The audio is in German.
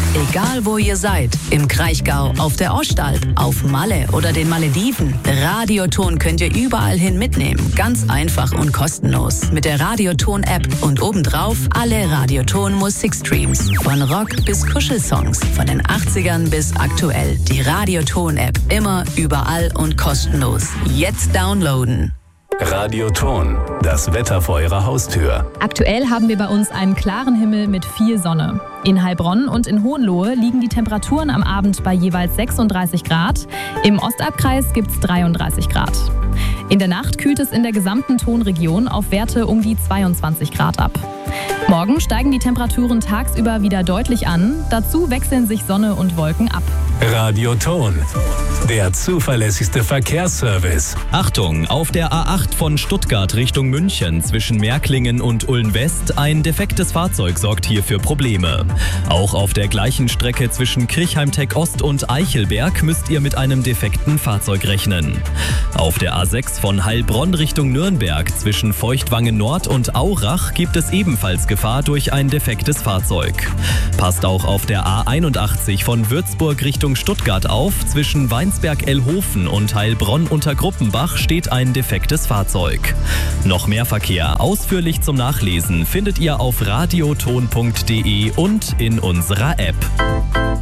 Egal wo ihr seid, im Kraichgau, auf der Ostalb, auf Malle oder den Malediven, Radioton könnt ihr überall hin mitnehmen. Ganz einfach und kostenlos. Mit der Radioton-App und obendrauf alle Radioton-Musikstreams. Von Rock bis Kuschelsongs, von den 80ern bis aktuell. Die Radioton-App. Immer, überall und kostenlos. Jetzt downloaden. Radioton, das Wetter vor Ihrer Haustür. Aktuell haben wir bei uns einen klaren Himmel mit viel Sonne. In Heilbronn und in Hohenlohe liegen die Temperaturen am Abend bei jeweils 36 Grad. Im Ostalbkreis gibt es 33 Grad. In der Nacht kühlt es in der gesamten Tonregion auf Werte um die 22 Grad ab. Morgen steigen die Temperaturen tagsüber wieder deutlich an. Dazu wechseln sich Sonne und Wolken ab. Radioton, der zuverlässigste Verkehrsservice. Achtung, auf der A8 von Stuttgart Richtung München zwischen Märklingen und Ulm-West ein defektes Fahrzeug sorgt hier für Probleme. Auch auf der gleichen Strecke zwischen Kirchheim-Tech Ost und Eichelberg müsst ihr mit einem defekten Fahrzeug rechnen. Auf der A6 von Heilbronn Richtung Nürnberg zwischen Feuchtwangen Nord und Aurach gibt es ebenfalls Gefahr durch ein defektes Fahrzeug. Passt auch auf der A81 von Würzburg Richtung Stuttgart auf. Zwischen Weinsberg-Ellhofen und Heilbronn-Untergruppenbach steht ein defektes Fahrzeug. Noch mehr Verkehr ausführlich zum Nachlesen findet ihr auf radioton.de und in unserer App.